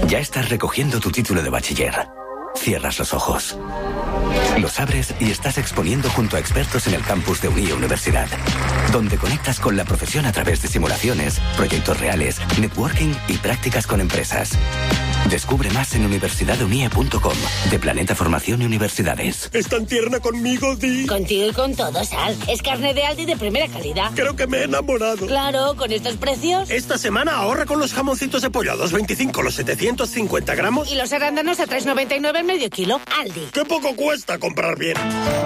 Ya estás recogiendo tu título de bachiller. Cierras los ojos. Los abres y estás exponiendo junto a expertos en el campus de Unie Universidad, donde conectas con la profesión a través de simulaciones, proyectos reales, networking y prácticas con empresas. Descubre más en universidadunie.com, de Planeta Formación y Universidades. ¿Es tan tierna conmigo, Di? Contigo y con todo, Sal. Es carne de Aldi de primera calidad. Creo que me he enamorado. Claro, con estos precios. Esta semana ahorra con los jamoncitos de pollo a 2,25 los 750 gramos. Y los arándanos a 3,99 el medio kilo. Aldi. ¡Qué poco cuesta comprar bien!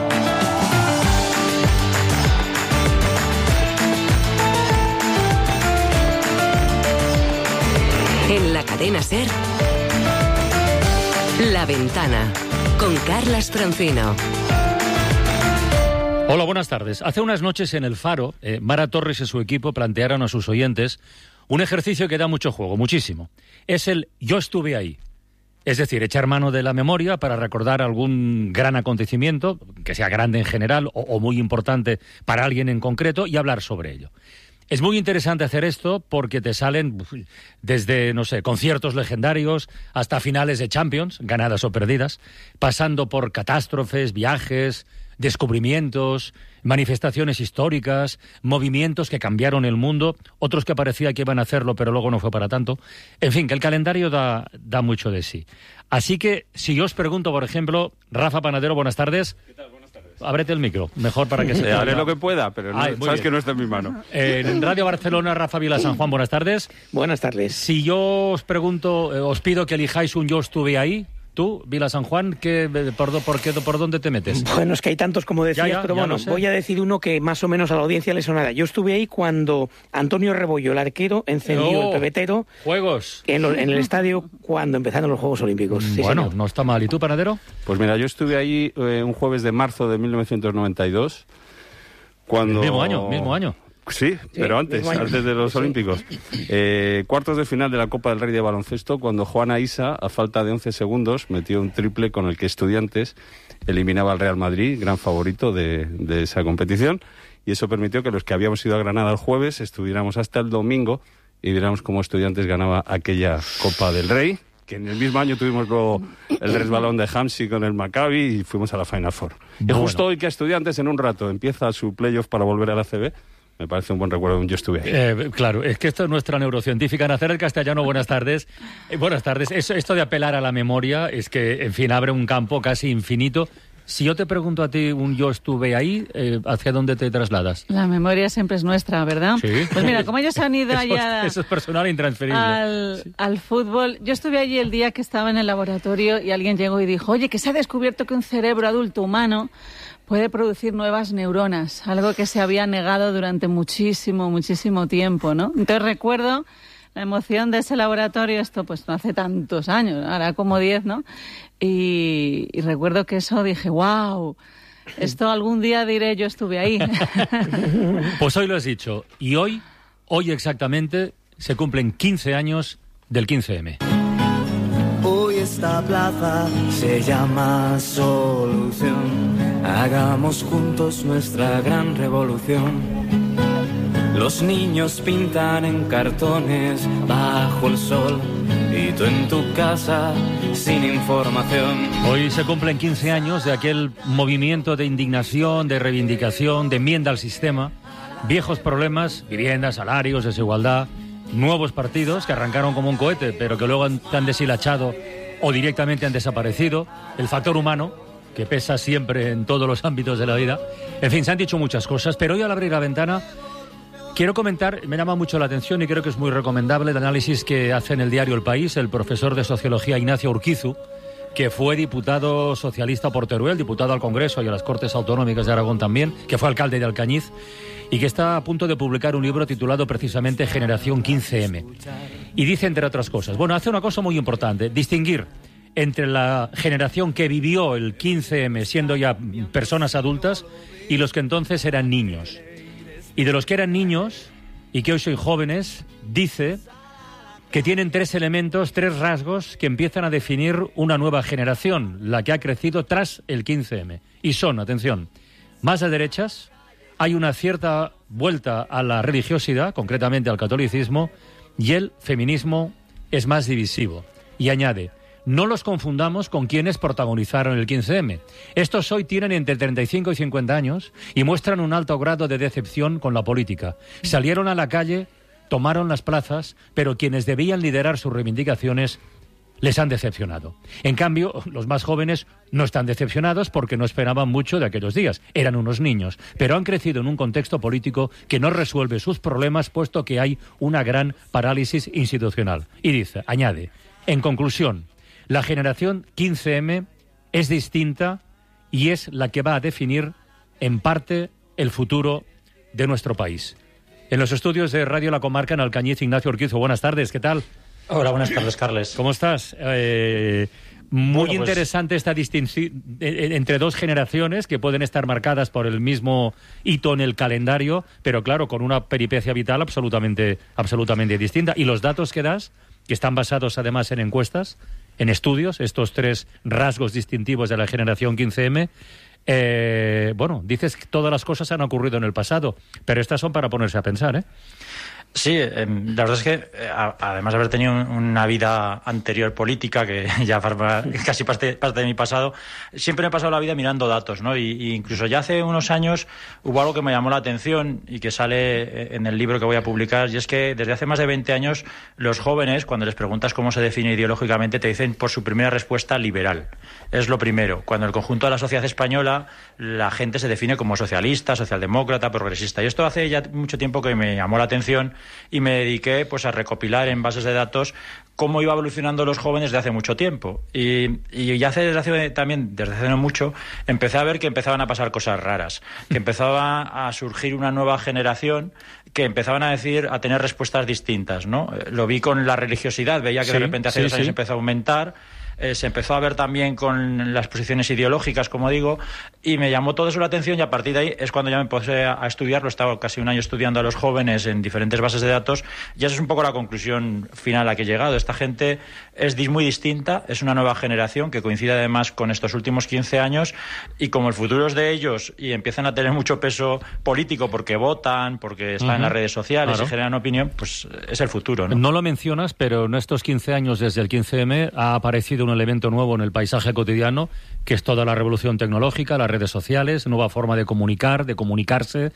En la cadena SER, La Ventana, con Carlas Francino. Hola, buenas tardes. Hace unas noches en El Faro, Mara Torres y su equipo plantearon a sus oyentes un ejercicio que da mucho juego, muchísimo. Es el yo estuve ahí. Es decir, echar mano de la memoria para recordar algún gran acontecimiento, que sea grande en general o muy importante para alguien en concreto, y hablar sobre ello. Es muy interesante hacer esto porque te salen desde, no sé, conciertos legendarios hasta finales de Champions, ganadas o perdidas, pasando por catástrofes, viajes, descubrimientos, manifestaciones históricas, movimientos que cambiaron el mundo, otros que parecía que iban a hacerlo pero luego no fue para tanto. En fin, que el calendario da mucho de sí. Así que, si yo os pregunto, por ejemplo, Rafa Panadero, buenas tardes. ¿Qué tal? Ábrete el micro, mejor para que se... haré lo que pueda, pero sabes bien. Que no está en mi mano. En Radio Barcelona, Rafa Vila San Juan, buenas tardes. Buenas tardes. Si yo os pregunto, os pido que elijáis un yo estuve ahí, tú, Vila San Juan, ¿por dónde te metes? Bueno, es que hay tantos como decías, pero bueno, voy a decir uno que más o menos a la audiencia le sonará. Yo estuve ahí cuando Antonio Rebollo, el arquero, encendió el pebetero. ¿Juegos? En el estadio cuando empezaron los Juegos Olímpicos. Sí, bueno, señor. No está mal. ¿Y tú, Panadero? Pues mira, yo estuve ahí un jueves de marzo de 1992. Cuando... Mismo año. Sí, pero antes de los Olímpicos. Cuartos de final de la Copa del Rey de baloncesto, cuando Juana Isa, a falta de 11 segundos, metió un triple con el que Estudiantes eliminaba al Real Madrid, gran favorito de esa competición, y eso permitió que los que habíamos ido a Granada el jueves estuviéramos hasta el domingo y viéramos cómo Estudiantes ganaba aquella Copa del Rey, que en el mismo año tuvimos luego el resbalón de Hamsik con el Maccabi y fuimos a la Final Four. Y justo hoy que Estudiantes en un rato empieza su playoff para volver a la ACB, me parece un buen recuerdo, yo estuve ahí. Claro, es que esto es nuestra neurocientífica. Nacer el castellano, buenas tardes. Buenas tardes. Esto de apelar a la memoria es que, en fin, abre un campo casi infinito. Si yo te pregunto a ti un yo estuve ahí, ¿hacia dónde te trasladas? La memoria siempre es nuestra, ¿verdad? Sí. Pues mira, como ellos han ido allá... Eso es personal e intransferible. Al fútbol. Yo estuve allí el día que estaba en el laboratorio y alguien llegó y dijo, oye, que se ha descubierto que un cerebro adulto humano puede producir nuevas neuronas, algo que se había negado durante muchísimo tiempo, ¿no? Entonces recuerdo la emoción de ese laboratorio, esto pues no hace tantos años, ahora como 10, ¿no? Y recuerdo que eso dije, wow, esto algún día diré yo estuve ahí. Pues hoy lo has dicho, y hoy exactamente, se cumplen 15 años del 15M. Hoy esta plaza se llama Solución. Hagamos juntos nuestra gran revolución. Los niños pintan en cartones bajo el sol y tú en tu casa sin información. Hoy se cumplen 15 años de aquel movimiento de indignación, de reivindicación, de enmienda al sistema. Viejos problemas, vivienda, salarios, desigualdad, nuevos partidos que arrancaron como un cohete, pero que luego han deshilachado o directamente han desaparecido. El factor humano, que pesa siempre en todos los ámbitos de la vida. En fin, se han dicho muchas cosas, pero hoy al abrir la ventana quiero comentar, me llama mucho la atención y creo que es muy recomendable el análisis que hace en el diario El País el profesor de Sociología Ignacio Urquizu, que fue diputado socialista por Teruel, diputado al Congreso y a las Cortes Autonómicas de Aragón también, que fue alcalde de Alcañiz, y que está a punto de publicar un libro titulado precisamente Generación 15M. Y dice, entre otras cosas, bueno, hace una cosa muy importante, distinguir entre la generación que vivió el 15M siendo ya personas adultas y los que entonces eran niños. Y de los que eran niños y que hoy son jóvenes, dice que tienen tres elementos, tres rasgos que empiezan a definir una nueva generación, la que ha crecido tras el 15M. Y son, atención, más de derechas, hay una cierta vuelta a la religiosidad, concretamente al catolicismo, y el feminismo es más divisivo. Y añade: no los confundamos con quienes protagonizaron el 15M. Estos hoy tienen entre 35 y 50 años y muestran un alto grado de decepción con la política. Salieron a la calle, tomaron las plazas, pero quienes debían liderar sus reivindicaciones les han decepcionado. En cambio, los más jóvenes no están decepcionados porque no esperaban mucho de aquellos días. Eran unos niños, pero han crecido en un contexto político que no resuelve sus problemas, puesto que hay una gran parálisis institucional. Y dice, añade: en conclusión, la generación 15M es distinta y es la que va a definir, en parte, el futuro de nuestro país. En los estudios de Radio La Comarca, en Alcañiz, Ignacio Urquizo. Buenas tardes, ¿qué tal? Hola, buenas tardes, Carles. ¿Cómo estás? Muy interesante esta distinción entre dos generaciones que pueden estar marcadas por el mismo hito en el calendario, pero claro, con una peripecia vital absolutamente distinta. Y los datos que das, que están basados además en encuestas, en estudios, estos tres rasgos distintivos de la generación 15M, dices que todas las cosas han ocurrido en el pasado, pero estas son para ponerse a pensar, ¿eh? Sí, la verdad es que además de haber tenido una vida anterior política, que ya forma casi parte de mi pasado, siempre me he pasado la vida mirando datos, ¿no? Y incluso ya hace unos años hubo algo que me llamó la atención y que sale en el libro que voy a publicar, y es que desde hace más de 20 años los jóvenes, cuando les preguntas cómo se define ideológicamente, te dicen por su primera respuesta liberal. Es lo primero. Cuando el conjunto de la sociedad española, la gente se define como socialista, socialdemócrata, progresista. Y esto hace ya mucho tiempo que me llamó la atención y me dediqué pues a recopilar en bases de datos cómo iba evolucionando los jóvenes de hace mucho tiempo. Y ya desde hace no mucho, empecé a ver que empezaban a pasar cosas raras, que empezaba a surgir una nueva generación que empezaban a tener respuestas distintas, ¿no? Lo vi con la religiosidad, veía que de repente hace 2 años empezó a aumentar. Se empezó a ver también con las posiciones ideológicas, como digo, y me llamó todo eso la atención, y a partir de ahí es cuando ya me puse a estudiarlo. He estado casi un año estudiando a los jóvenes en diferentes bases de datos, y esa es un poco la conclusión final a la que he llegado. Esta gente es muy distinta, es una nueva generación que coincide además con estos últimos 15 años, y como el futuro es de ellos y empiezan a tener mucho peso político porque votan, porque están en las redes sociales y generan opinión, pues es el futuro, ¿no? No lo mencionas, pero en estos 15 años desde el 15M ha aparecido un elemento nuevo en el paisaje cotidiano, que es toda la revolución tecnológica, las redes sociales, nueva forma de comunicar, de comunicarse.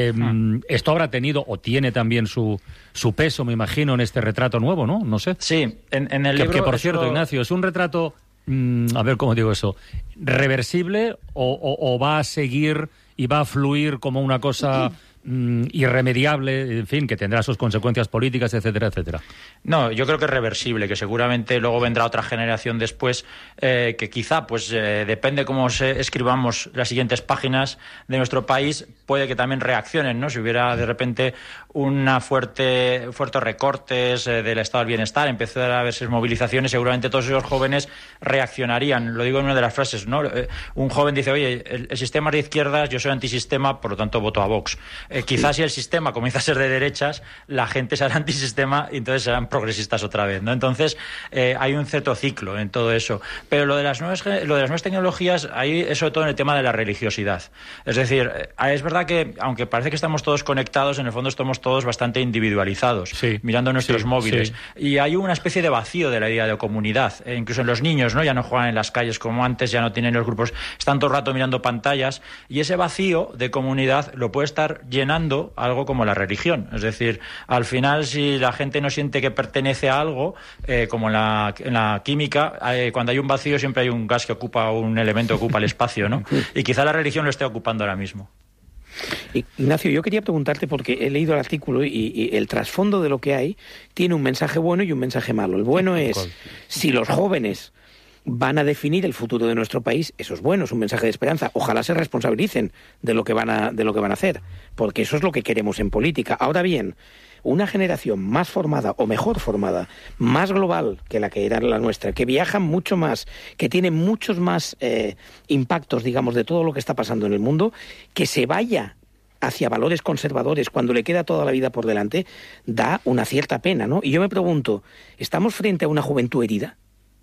Esto habrá tenido o tiene también su peso, me imagino, en este retrato nuevo, ¿no? No sé. Sí, en el libro... Que por cierto, Ignacio, ¿es un retrato, a ver cómo digo eso, reversible o va a seguir y va a fluir como una cosa irremediable, en fin, que tendrá sus consecuencias políticas, etcétera, etcétera? No, yo creo que es reversible, que seguramente luego vendrá otra generación después que quizá, depende cómo escribamos las siguientes páginas de nuestro país, puede que también reaccionen, ¿no? Si hubiera de repente fuertes recortes del estado del bienestar, empezar a verse movilizaciones, seguramente todos esos jóvenes reaccionarían. Lo digo en una de las frases, ¿no? Un joven dice, oye, el sistema es de izquierdas, yo soy antisistema, por lo tanto voto a Vox. Quizás si el sistema comienza a ser de derechas, la gente será antisistema y entonces serán progresistas otra vez, ¿no? Entonces hay un cierto ciclo en todo eso. Pero lo de las nuevas tecnologías, ahí es sobre todo en el tema de la religiosidad. Es decir, es verdad que aunque parece que estamos todos conectados, en el fondo estamos todos bastante individualizados, mirando nuestros móviles. Y hay una especie de vacío de la idea de comunidad. Incluso en los niños, ¿no? Ya no juegan en las calles como antes, ya no tienen los grupos, están todo el rato mirando pantallas, y ese vacío de comunidad lo puede estar llenando algo como la religión. Es decir, al final, si la gente no siente que pertenece a algo, como en la química, cuando hay un vacío siempre hay un gas que ocupa, un elemento que ocupa el espacio, ¿no? Y quizá la religión lo esté ocupando ahora mismo. Ignacio, yo quería preguntarte, porque he leído el artículo y el trasfondo de lo que hay tiene un mensaje bueno y un mensaje malo. El bueno es, si los jóvenes van a definir el futuro de nuestro país, eso es bueno, es un mensaje de esperanza. Ojalá se responsabilicen de lo que van a hacer, porque eso es lo que queremos en política. Ahora bien, una generación más formada o mejor formada, más global que la que era la nuestra, que viaja mucho más, que tiene muchos más impactos, digamos, de todo lo que está pasando en el mundo, que se vaya hacia valores conservadores cuando le queda toda la vida por delante, da una cierta pena, ¿no? Y yo me pregunto, ¿estamos frente a una juventud herida?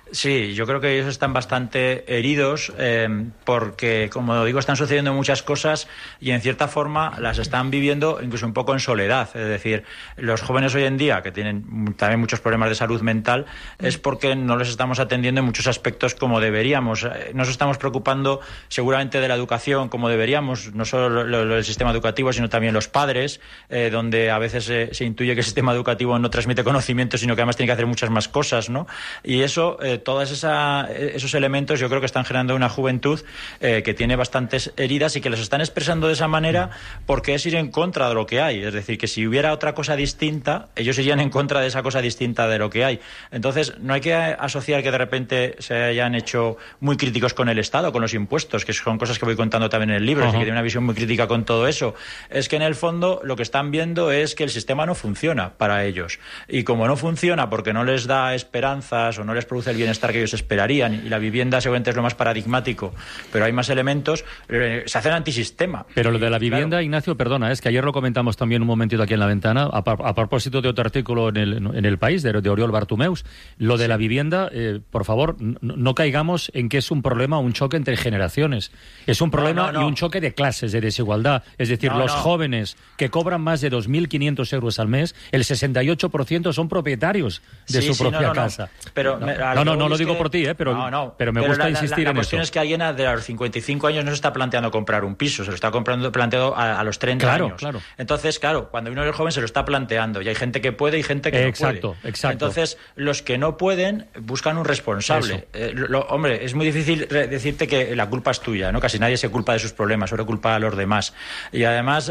Sí, yo creo que ellos están bastante heridos porque, como digo, están sucediendo muchas cosas y en cierta forma las están viviendo incluso un poco en soledad. Es decir, los jóvenes hoy en día, que tienen también muchos problemas de salud mental, es porque no les estamos atendiendo en muchos aspectos como deberíamos. No nos estamos preocupando seguramente de la educación como deberíamos, no solo el sistema educativo, sino también los padres, donde a veces se intuye que el sistema educativo no transmite conocimiento, sino que además tiene que hacer muchas más cosas, ¿no? Y eso... todos esos elementos yo creo que están generando una juventud que tiene bastantes heridas y que los están expresando de esa manera porque es ir en contra de lo que hay. Es decir, que si hubiera otra cosa distinta, ellos irían en contra de esa cosa distinta de lo que hay. Entonces, no hay que asociar que de repente se hayan hecho muy críticos con el Estado, con los impuestos, que son cosas que voy contando también en el libro, así que tiene una visión muy crítica con todo eso. Es que en el fondo lo que están viendo es que el sistema no funciona para ellos. Y como no funciona porque no les da esperanzas o no les produce el bienestar que ellos esperarían, y la vivienda seguramente es lo más paradigmático, pero hay más elementos, se hacen antisistema. Pero lo de la vivienda, claro. Ignacio, perdona, es que ayer lo comentamos también un momentito aquí en la ventana, a propósito de otro artículo en el País, de Oriol Bartumeus, lo de la vivienda, por favor, no caigamos en que es un problema, un choque entre generaciones. Es un problema y un choque de clases, de desigualdad. Es decir, los jóvenes que cobran más de 2.500 euros al mes, el 68% son propietarios de su propia casa. Pero no lo digo por ti, pero me gusta insistir en eso. La cuestión es que alguien de los 55 años no se está planteando comprar un piso, se lo está planteando a los 30 años. Claro. Entonces, claro, cuando uno es joven se lo está planteando y hay gente que puede y gente que no puede. Exacto. Entonces, los que no pueden buscan un responsable. Hombre, es muy difícil decirte que la culpa es tuya, ¿no? Casi nadie se culpa de sus problemas, solo culpa a los demás. Y además,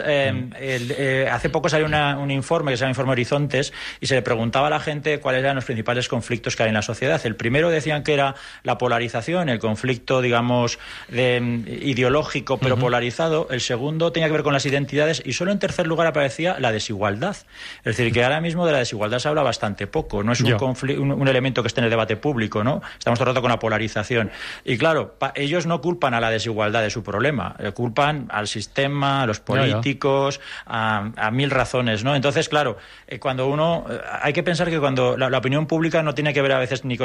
hace poco salió un informe que se llama Informe Horizontes y se le preguntaba a la gente cuáles eran los principales conflictos que hay en la sociedad. El primero decían que era la polarización, el conflicto, digamos, ideológico pero polarizado. El segundo tenía que ver con las identidades y solo en tercer lugar aparecía la desigualdad. Es decir, que ahora mismo de la desigualdad se habla bastante poco, no es un elemento que esté en el debate público, ¿no? Estamos todo el rato con la polarización. Y claro, ellos no culpan a la desigualdad de su problema, culpan al sistema, a los políticos, a mil razones, ¿no? Entonces, claro, hay que pensar que cuando la opinión pública no tiene que ver a veces ni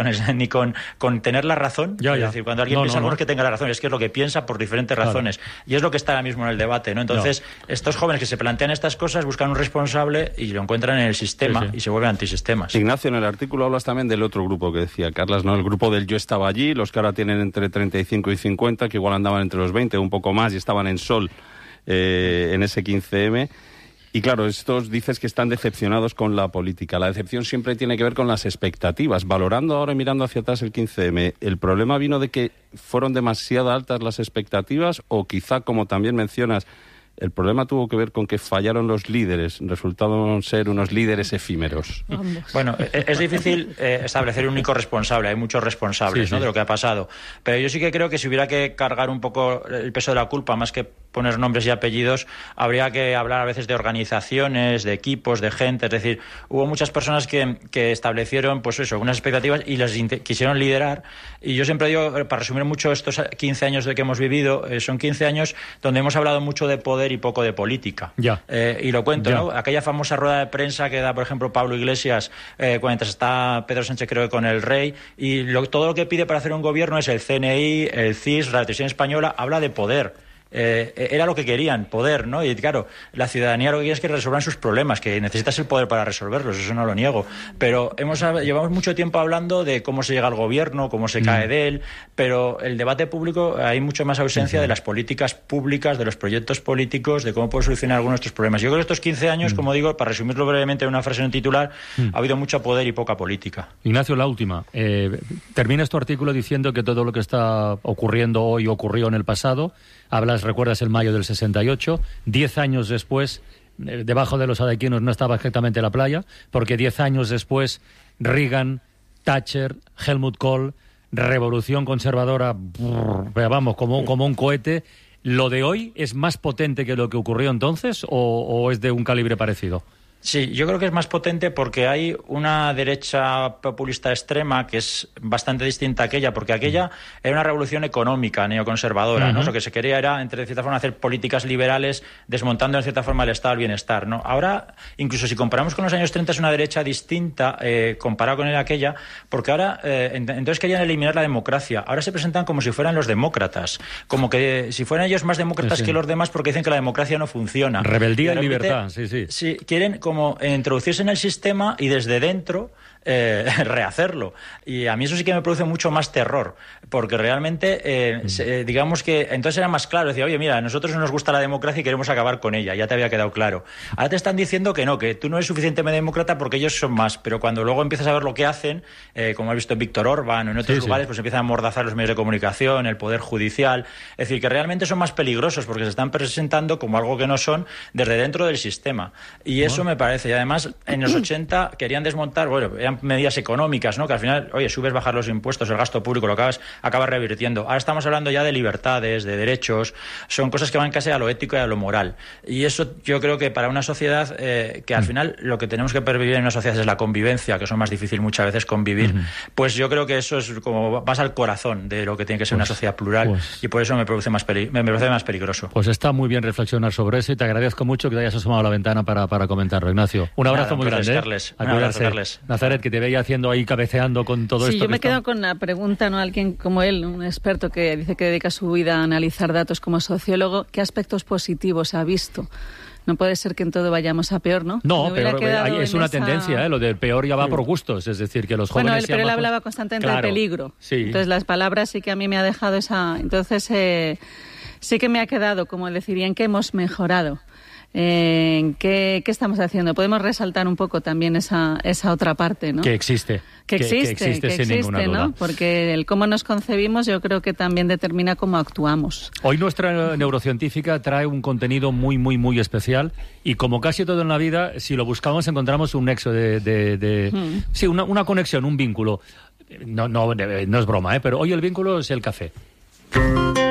con tener la razón, es decir, cuando alguien piensa algo es que tenga la razón, es que es lo que piensa por diferentes razones, y es lo que está ahora mismo en el debate, ¿no? Entonces, estos jóvenes que se plantean estas cosas buscan un responsable y lo encuentran en el sistema y se vuelven antisistemas. Ignacio, en el artículo hablas también del otro grupo que decía Carlas, ¿no? El grupo del Yo estaba allí, los que ahora tienen entre 35 y 50, que igual andaban entre los 20, un poco más, y estaban en Sol en ese 15M. Y claro, estos dices que están decepcionados con la política. La decepción siempre tiene que ver con las expectativas. Valorando ahora y mirando hacia atrás el 15M, ¿el problema vino de que fueron demasiado altas las expectativas o quizá, como también mencionas, el problema tuvo que ver con que fallaron los líderes, resultaron ser unos líderes efímeros? Bueno, es difícil establecer un único responsable, hay muchos responsables, ¿no?, de lo que ha pasado. Pero yo sí que creo que si hubiera que cargar un poco el peso de la culpa, más que poner nombres y apellidos, habría que hablar a veces de organizaciones, de equipos, de gente. Es decir, hubo muchas personas que establecieron, pues eso, unas expectativas y las quisieron liderar. Y yo siempre digo, para resumir mucho estos 15 años de que hemos vivido, son 15 años donde hemos hablado mucho de poder y poco de política. Y lo cuento, ¿no? Aquella famosa rueda de prensa que da, por ejemplo, Pablo Iglesias, mientras está Pedro Sánchez, creo que con el rey, y todo lo que pide para hacer un gobierno es el CNI, el CIS, la Televisión Española, habla de poder. Era lo que querían, poder, ¿no? Y claro, la ciudadanía lo que quiere es que resuelvan sus problemas, que necesitas el poder para resolverlos, eso no lo niego. Pero llevamos mucho tiempo hablando de cómo se llega al gobierno, cómo se cae de él, pero el debate público hay mucho más ausencia de las políticas públicas, de los proyectos políticos, de cómo poder solucionar algunos de estos problemas. Yo creo que estos 15 años, como digo, para resumirlo brevemente en una frase en un titular, ha habido mucho poder y poca política. Ignacio, la última. Terminas tu artículo diciendo que todo lo que está ocurriendo hoy ocurrió en el pasado. Recuerdas el mayo del 68, 10 años después, debajo de los adequinos no estaba exactamente la playa, porque 10 años después, Reagan, Thatcher, Helmut Kohl, revolución conservadora, vamos, como un cohete. ¿Lo de hoy es más potente que lo que ocurrió entonces o es de un calibre parecido? Sí, yo creo que es más potente porque hay una derecha populista extrema que es bastante distinta a aquella, porque aquella era una revolución económica, neoconservadora, ¿no? Lo que se quería era, de cierta forma, hacer políticas liberales, desmontando, en cierta forma, el estado del bienestar, ¿no? Ahora, incluso si comparamos con los años 30, es una derecha distinta comparado con aquella, porque ahora, entonces querían eliminar la democracia. Ahora se presentan como si fueran los demócratas, como que si fueran ellos más demócratas que los demás porque dicen que la democracia no funciona. Rebeldía y libertad, sí. Sí, quieren como introducirse en el sistema y desde dentro rehacerlo. Y a mí eso sí que me produce mucho más terror, porque realmente, digamos que entonces era más claro, decía, oye, mira, a nosotros no nos gusta la democracia y queremos acabar con ella, ya te había quedado claro. Ahora te están diciendo que no, que tú no eres suficientemente demócrata porque ellos son más, pero cuando luego empiezas a ver lo que hacen, como has visto en Víctor Orbán o en otros lugares, pues empiezan a amordazar los medios de comunicación, el poder judicial, es decir, que realmente son más peligrosos porque se están presentando como algo que no son desde dentro del sistema. Y eso me parece, y además en los 80 querían desmontar, bueno, eran medidas económicas, ¿no? Que al final, oye, subes, bajar los impuestos, el gasto público, lo acabas revirtiendo. Ahora estamos hablando ya de libertades, de derechos, son cosas que van casi a lo ético y a lo moral. Y eso yo creo que para una sociedad que al final lo que tenemos que pervivir en una sociedad es la convivencia, que eso es más difícil muchas veces convivir, pues yo creo que eso es como vas al corazón de lo que tiene que ser una sociedad plural y por eso me parece más peligroso. Pues está muy bien reflexionar sobre eso y te agradezco mucho que te hayas asomado a la ventana para comentarlo, Ignacio. Un abrazo muy grande. Carles. A cuidarse. Nazaret, que te veía haciendo ahí, cabeceando con todo esto. Sí, yo me quedo con la pregunta, ¿no? Alguien como él, un experto que dice que dedica su vida a analizar datos como sociólogo, ¿qué aspectos positivos ha visto? No puede ser que en todo vayamos a peor, ¿no? No, pero es una tendencia, lo del peor ya va por gustos, es decir, que los jóvenes... Bueno, pero él hablaba constantemente de peligro. Sí. Entonces las palabras sí que a mí me ha dejado esa... Entonces sí que me ha quedado, como deciría, en qué hemos mejorado. ¿Qué estamos haciendo? Podemos resaltar un poco también esa otra parte, ¿no? Que existe sin ninguna duda, ¿no? Porque el cómo nos concebimos yo creo que también determina cómo actuamos. Hoy nuestra neurocientífica trae un contenido muy, muy, muy especial y como casi todo en la vida, si lo buscamos encontramos un nexo sí, una conexión, un vínculo. No es broma, pero hoy el vínculo es el café.